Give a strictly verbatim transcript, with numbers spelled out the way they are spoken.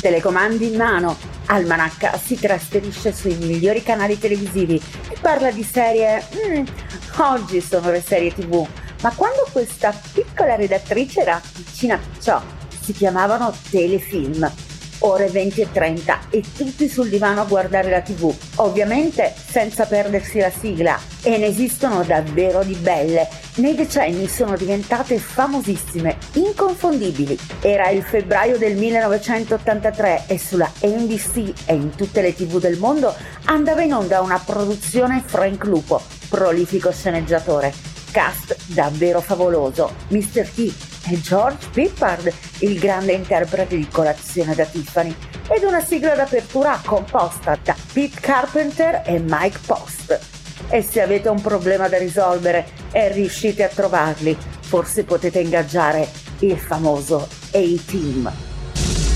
telecomandi in mano, Almanacca si trasferisce sui migliori canali televisivi e parla di serie. Mm, oggi sono le serie tivù, ma quando questa piccola redattrice era vicina a ciò, si chiamavano telefilm. Ore venti e trenta e tutti sul divano a guardare la tivù, ovviamente senza perdersi la sigla, e ne esistono davvero di belle. Nei decenni sono diventate famosissime, inconfondibili. Era il febbraio del millenovecentottantatré e sulla N B C e in tutte le tivù del mondo andava in onda una produzione Frank Lupo, prolifico sceneggiatore. Cast davvero favoloso: mister T e George Peppard, il grande interprete di Colazione da Tiffany, ed una sigla d'apertura composta da Pete Carpenter e Mike Post. E se avete un problema da risolvere e riuscite a trovarli, forse potete ingaggiare il famoso A-Team.